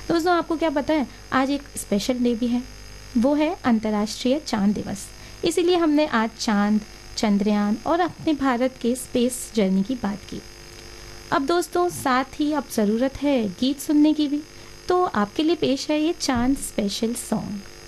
दोस्तों आपको क्या पता है, आज एक स्पेशल डे भी है, वो है अंतर्राष्ट्रीय चांद दिवस। इसीलिए हमने आज चांद, चंद्रयान और अपने भारत के स्पेस जर्नी की बात की। अब दोस्तों साथ ही अब ज़रूरत है गीत सुनने की भी, तो आपके लिए पेश है ये चांद स्पेशल सॉन्ग।